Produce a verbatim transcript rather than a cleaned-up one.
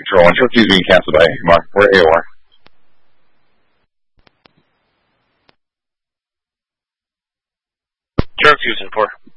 Control one. Cherokee's being canceled by Mark. We're A O R. Cherokee two four.